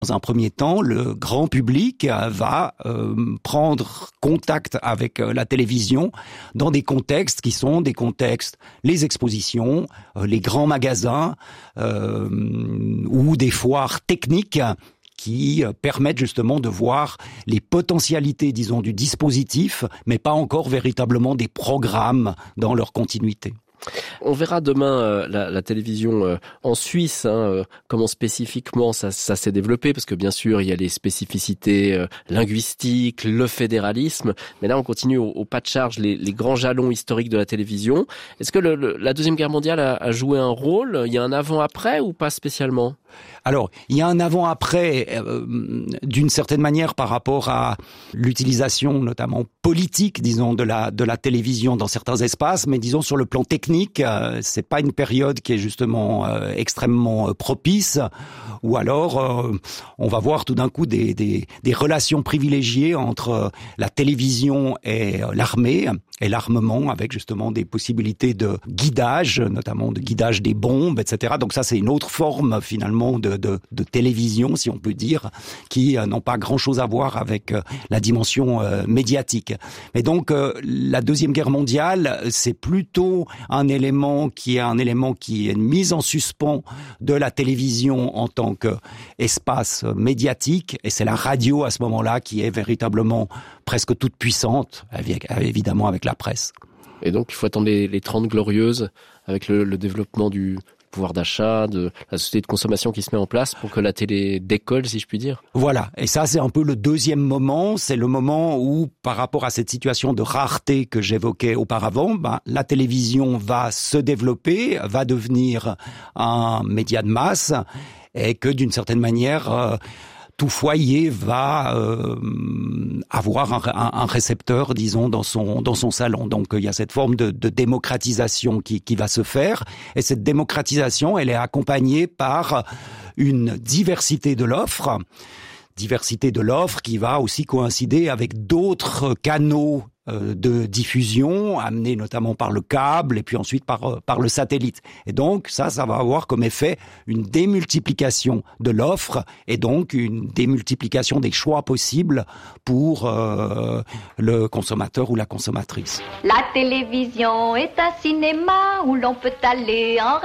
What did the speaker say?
Dans un premier temps, le grand public va prendre contact avec la télévision dans des contextes qui sont des contextes, les expositions, les grands magasins ou des foires techniques qui permettent justement de voir les potentialités, disons, du dispositif, mais pas encore véritablement des programmes dans leur continuité. On verra demain la télévision en Suisse, comment spécifiquement ça s'est développé, parce que bien sûr il y a les spécificités linguistiques, le fédéralisme, mais là on continue au pas de charge les grands jalons historiques de la télévision. Est-ce que la Deuxième Guerre mondiale a joué un rôle? Il y a un avant-après ou pas spécialement? Alors, il y a un avant-après, d'une certaine manière, par rapport à l'utilisation, notamment politique, disons, de la télévision dans certains espaces, mais disons sur le plan technique, c'est pas une période qui est justement extrêmement propice. Ou alors, on va voir tout d'un coup des relations privilégiées entre la télévision et l'armée et l'armement, avec justement des possibilités de guidage, notamment de guidage des bombes, etc. Donc ça, c'est une autre forme finalement de télévision, si on peut dire, qui n'ont pas grand-chose à voir avec la dimension médiatique. Mais donc, la Deuxième Guerre mondiale, c'est plutôt un élément qui est une mise en suspens de la télévision en tant qu'espace médiatique, et c'est la radio à ce moment-là qui est véritablement presque toute puissante, évidemment avec la presse. Et donc, il faut attendre les 30 glorieuses avec le développement du pouvoir d'achat, de la société de consommation qui se met en place pour que la télé décolle, si je puis dire. Voilà, et ça c'est un peu le deuxième moment, c'est le moment où, par rapport à cette situation de rareté que j'évoquais auparavant, la télévision va se développer, va devenir un média de masse, et que d'une certaine manière, tout foyer va avoir un récepteur, disons, dans son salon. Donc il y a cette forme de démocratisation qui va se faire, et cette démocratisation, elle est accompagnée par une diversité de l'offre qui va aussi coïncider avec d'autres canaux de diffusion, amenés notamment par le câble et puis ensuite par le satellite. Et donc ça va avoir comme effet une démultiplication de l'offre et donc une démultiplication des choix possibles pour le consommateur ou la consommatrice. La télévision est un cinéma où l'on peut aller en